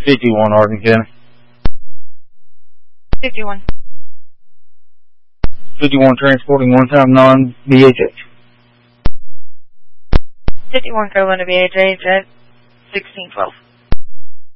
51 Hardin County. 51. 51 transporting one-time non-BHH. 51 Carolina BHH at 1612.